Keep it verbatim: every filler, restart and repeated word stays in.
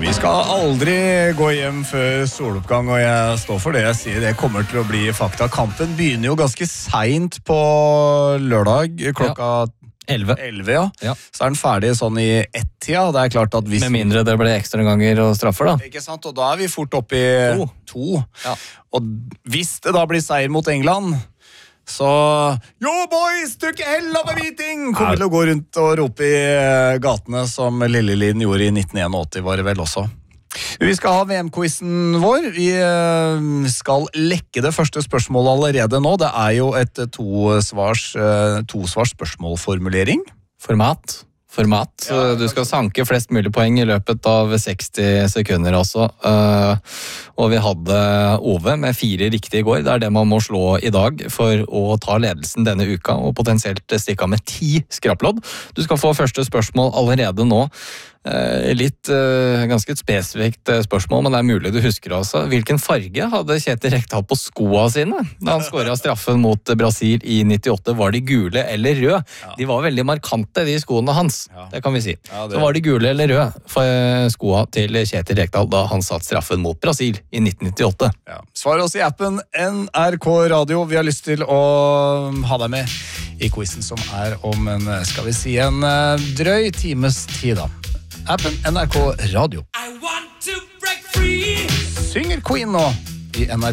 Vi skal aldri gå hjem før soloppgang, og jeg står for det jeg sier. Det kommer til å bli fakta. Kampen begynner jo ganske sent på lørdag, klokka elleve. elleve, ja. Ja. Så er den ferdig sånn i ett-tida. Det er klart at hvis... Med mindre det ble ekstra ganger og straffer, da. Ikke sant? Og da er vi fort oppe i To. to. Ja. Og hvis det da blir seier mot England, så Yo boys, took a hell of a meeting! Kommer til å gå rundt og rope i gatene som Lillelien gjorde i nitten åttién, var det vel også. Vi skal ha V M-quizen vår. Vi skal lekke det første spørsmålet allerede nå. Det er jo et tosvars, tosvars spørsmålformulering. Format. Format. Ja, du skal sanke flest mulig poeng i løpet av seksti sekunder også. Og vi hadde Ove med fire riktige i går. Det er det man må slå i dag for å ta ledelsen denne uka, og potensielt stikke av med ti skraplodd. Du skal få første spørsmål allerede nå. Litt ganske et spesifikt spørsmål, men det er mulig du husker det også. Hvilken farge hadde Kjetil Rekdal på skoene sine da han skåret straffen mot Brasil i nittiåtte? Var de gule eller røde? De var veldig markante, de skoene hans. Det kan vi si. Så var de gule eller røde for skoene til Kjetil Rekdal da han satt straffen mot Brasil i nitten nittiåtte. Ja. Svar oss i appen N R K Radio. Vi har lyst til å ha deg med i quizen som er om en, skal vi si, en drøy times tid da. Appen N R K Radio. I want to break free. Synger Queen nå i N R K.